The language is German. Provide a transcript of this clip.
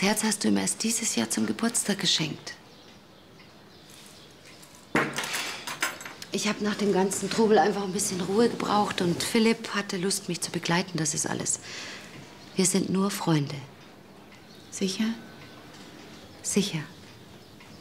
Das Herz hast du ihm erst dieses Jahr zum Geburtstag geschenkt. Ich habe nach dem ganzen Trubel einfach ein bisschen Ruhe gebraucht und Philipp hatte Lust, mich zu begleiten. Das ist alles. Wir sind nur Freunde. Sicher? Sicher.